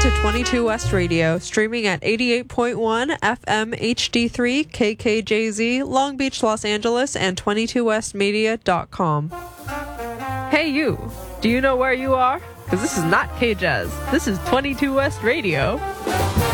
to 22 West Radio, streaming at 88.1 FM HD3 KKJZ, Long Beach, Los Angeles, and 22westmedia.com. Hey you, do you know where you are? Because this is not KJazz. This is 22 West Radio.